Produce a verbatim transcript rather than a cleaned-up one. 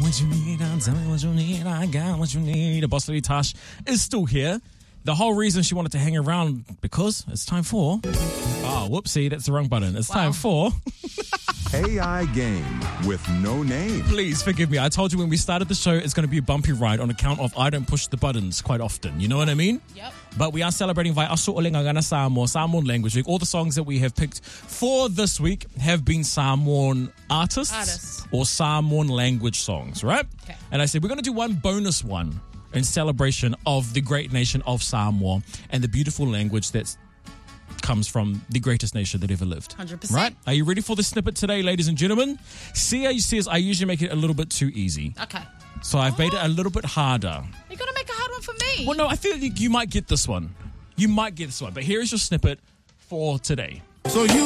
what you need, I'll tell me what you need, I got what you need. Boss Lady Tash is still here. The whole reason she wanted to hang around, because it's time for... Oh, whoopsie, that's the wrong button. It's wow. time for... A I Game with no name. Please forgive me. I told you when we started the show, it's going to be a bumpy ride on account of I don't push the buttons quite often. You know what I mean? Yep. But we are celebrating Vai Aso Olengagana Samoan, Samoan language week. All the songs that we have picked for this week have been Samoan artists, artists. or Samoan language songs, right? Okay. And I said we're going to do one bonus one in celebration of the great nation of Samoa and the beautiful language that's comes from the greatest nation that ever lived. one hundred percent. Right? Are you ready for the snippet today, ladies and gentlemen? Sia says, I usually make it a little bit too easy. Okay. So I've oh. made it a little bit harder. You're going to make a hard one for me. Well, no, I feel like you might get this one. You might get this one. But here is your snippet for today. So you